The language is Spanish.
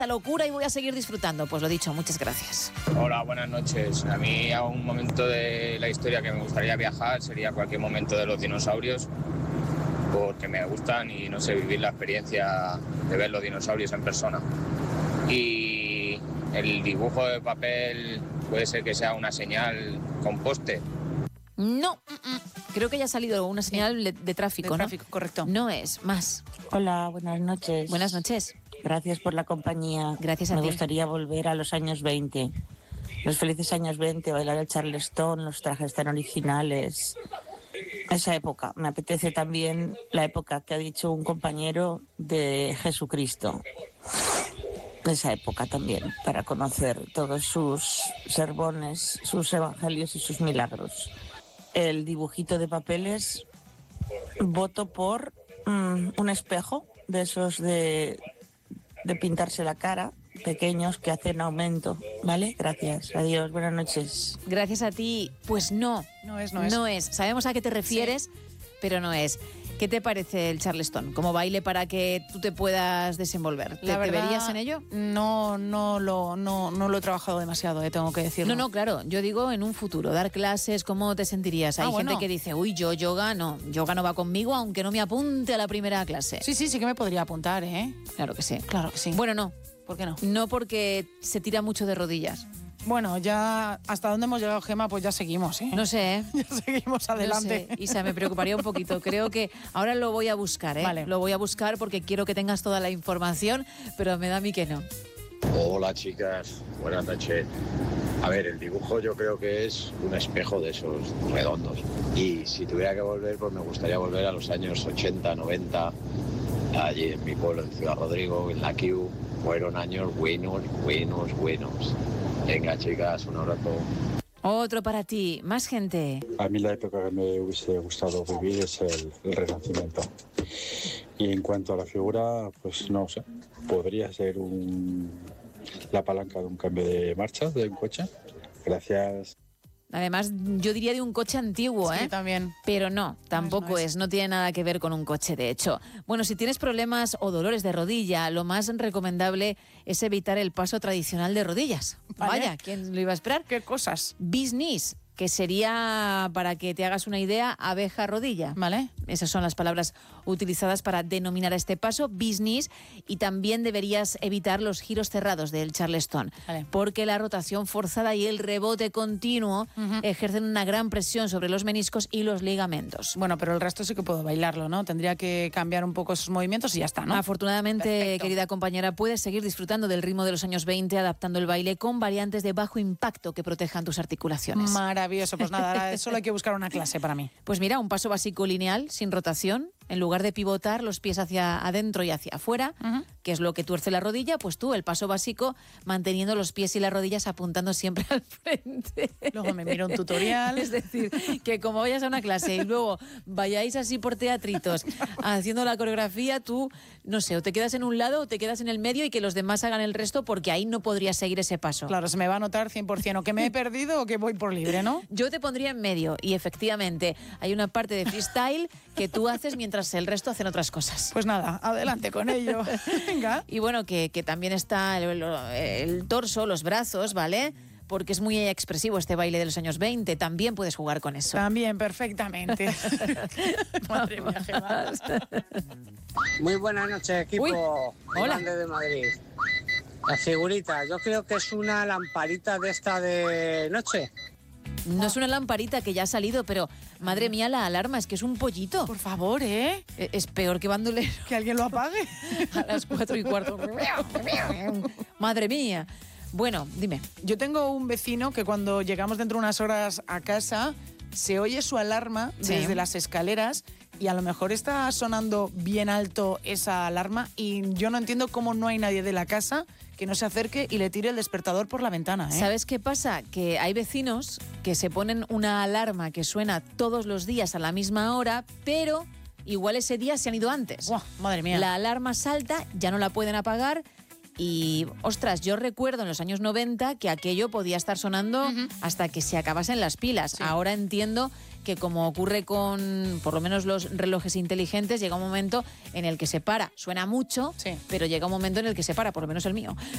locura y voy a seguir disfrutando. Pues lo dicho, muchas gracias. Hola, buenas noches. A mí a un momento de la historia que me gustaría viajar sería cualquier momento de los dinosaurios, porque me gustan y no sé, vivir la experiencia de ver los dinosaurios en persona. Y el dibujo de papel puede ser que sea una señal con poste. No, creo que ya ha salido una señal de tráfico, ¿no? Tráfico, correcto. No es más. Hola, buenas noches. Buenas noches. Gracias por la compañía. Gracias a ti. Me gustaría volver a los años 20. Los felices años 20, bailar el Charleston, los trajes tan originales. Esa época. Me apetece también la época que ha dicho un compañero de Jesucristo. Esa época también, para conocer todos sus sermones, sus evangelios y sus milagros. El dibujito de papeles, voto por un espejo de esos de pintarse la cara, pequeños que hacen aumento, ¿vale? Gracias, adiós, buenas noches. Gracias a ti. Pues no. No es. No es. Sabemos a qué te refieres, pero no es. ¿Qué te parece el Charleston como baile para que tú te puedas desenvolver? ¿Te verías en ello? No lo he trabajado demasiado, tengo que decirlo. No, claro. Yo digo en un futuro, dar clases, ¿cómo te sentirías? Hay gente que dice, uy, yoga no va conmigo, aunque no me apunte a la primera clase. Sí que me podría apuntar, ¿eh? Claro que sí. Claro que sí. Bueno, no. ¿Por qué no? No, porque se tira mucho de rodillas. Bueno, ya hasta dónde hemos llegado, Gemma, pues ya seguimos, ¿eh? No sé, ¿eh? Ya seguimos adelante. No sé, Isa, me preocuparía un poquito. Creo que ahora lo voy a buscar, ¿eh? Vale. Lo voy a buscar porque quiero que tengas toda la información, pero me da a mí que no. Hola, chicas. Buenas noches. A ver, el dibujo yo creo que es un espejo de esos redondos. Y si tuviera que volver, pues me gustaría volver a los años 80, 90, allí en mi pueblo, en Ciudad Rodrigo, en la Q. Fueron años buenos. Venga, chicas, un abrazo. Otro para ti, más gente. A mí la época que me hubiese gustado vivir es el Renacimiento. Y en cuanto a la figura, pues no sé, podría ser la palanca de un cambio de marcha de un coche. Gracias. Además, yo diría de un coche antiguo, ¿eh? Sí, también. Pero no, tampoco es, no tiene nada que ver con un coche, de hecho. Bueno, si tienes problemas o dolores de rodilla, lo más recomendable es evitar el paso tradicional de rodillas. Vale. Vaya, ¿quién lo iba a esperar? ¿Qué cosas? Business, que sería, para que te hagas una idea, abeja rodilla. Vale. Esas son las palabras utilizadas para denominar a este paso, business, y también deberías evitar los giros cerrados del Charleston, Vale. porque la rotación forzada y el rebote continuo ejercen una gran presión sobre los meniscos y los ligamentos. Bueno, pero el resto sí que puedo bailarlo, ¿no? Tendría que cambiar un poco esos movimientos y ya está, ¿no? Afortunadamente, Perfecto. querida compañera, puedes seguir disfrutando del ritmo de los años 20, adaptando el baile con variantes de bajo impacto que protejan tus articulaciones. Maravilloso, pues nada, ahora solo hay que buscar una clase para mí. Pues mira, un paso básico lineal, sin rotación. En lugar de pivotar los pies hacia adentro y hacia afuera, que es lo que tuerce la rodilla, pues tú, el paso básico, manteniendo los pies y las rodillas apuntando siempre al frente. Luego me miro un tutorial. Es decir, que como vayas a una clase y luego vayáis así por teatritos haciendo la coreografía, tú, no sé, o te quedas en un lado o te quedas en el medio y que los demás hagan el resto, porque ahí no podrías seguir ese paso. Claro, se me va a notar 100% o que me he perdido o que voy por libre, ¿no? Yo te pondría en medio y efectivamente hay una parte de freestyle que tú haces mientras el resto hacen otras cosas. Pues nada, adelante con ello. Venga. Y bueno, que también está el torso, los brazos, ¿vale? Porque es muy expresivo este baile de los años 20. También puedes jugar con eso. También, perfectamente. Madre mía, Gemma. Muy buenas noches, equipo. Uy, hola. Grande de Madrid. La figurita, yo creo que es una lamparita de esta de noche. No es una lamparita que ya ha salido, pero madre mía, la alarma es que es un pollito. Por favor, ¿eh? Es peor que bandolero. Que alguien lo apague. A las 4:15. Madre mía. Bueno, dime. Yo tengo un vecino que cuando llegamos dentro de unas horas a casa se oye su alarma desde las escaleras y a lo mejor está sonando bien alto esa alarma y yo no entiendo cómo no hay nadie de la casa que no se acerque y le tire el despertador por la ventana, ¿eh? ¿Sabes qué pasa? Que hay vecinos que se ponen una alarma que suena todos los días a la misma hora, pero igual ese día se han ido antes. ¡Buah, madre mía! La alarma salta, ya no la pueden apagar. Y, ostras, yo recuerdo en los años 90 que aquello podía estar sonando hasta que se acabasen las pilas. Sí. Ahora entiendo que, como ocurre con por lo menos los relojes inteligentes, llega un momento en el que se para. Suena mucho, Sí. pero llega un momento en el que se para, por lo menos el mío.